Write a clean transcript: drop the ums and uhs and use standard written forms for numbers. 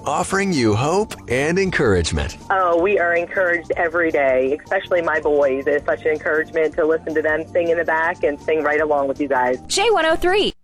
offering you hope and encouragement. Oh, we are encouraged every day, especially my boys. It's such an encouragement to listen to them sing in the back and sing right along with you guys. J103.